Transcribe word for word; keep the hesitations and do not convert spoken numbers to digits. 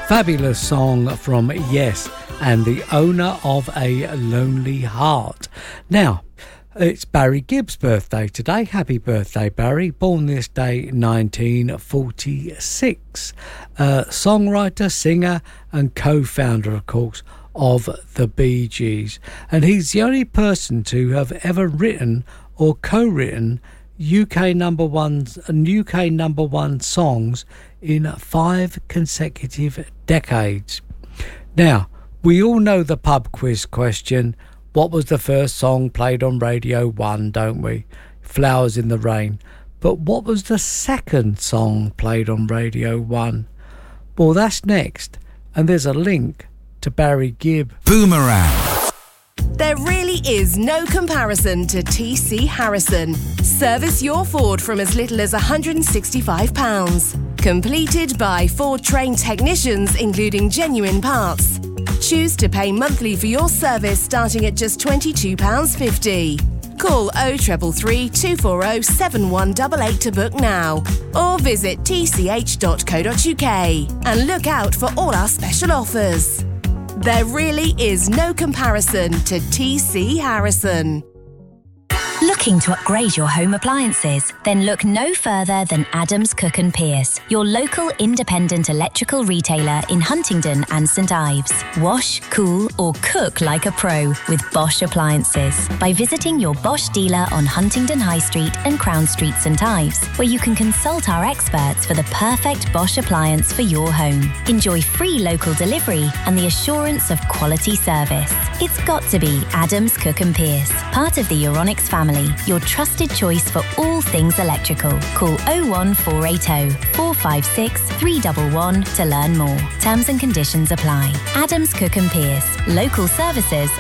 Fabulous song from Yes and the owner of a lonely heart. Now, it's Barry Gibb's birthday today. Happy birthday, Barry. Born this day, nineteen forty-six. Uh, songwriter, singer and co-founder, of course, of the Bee Gees. And he's the only person to have ever written or co-written U K number one, U K number one songs in five consecutive decades. Now, we all know the pub quiz question. What was the first song played on Radio one, don't we? Flowers in the Rain. But what was the second song played on Radio one? Well, that's next. And there's a link to Barry Gibb. Boomerang. There really is no comparison to T C Harrison. Service your Ford from as little as one hundred sixty-five pounds. Completed by Ford trained technicians, including genuine parts. Choose to pay monthly for your service starting at just twenty-two pounds fifty. Call oh three three, two four oh, seven one eight eight to book now. Or visit t c h dot co dot u k and look out for all our special offers. There really is no comparison to T C Harrison. Looking to upgrade your home appliances? Then look no further than Adams Cook and Pierce, your local independent electrical retailer in Huntingdon and St Ives. Wash, cool or cook like a pro with Bosch appliances by visiting your Bosch dealer on Huntingdon High Street and Crown Street St Ives, where you can consult our experts for the perfect Bosch appliance for your home. Enjoy free local delivery and the assurance of quality service. It's got to be Adams Cook and Pierce, part of the Euronics family. Your trusted choice for all things electrical. Call oh one four eight oh, four five six, three one one to learn more. Terms and conditions apply. Adams Cook and Pierce. Local services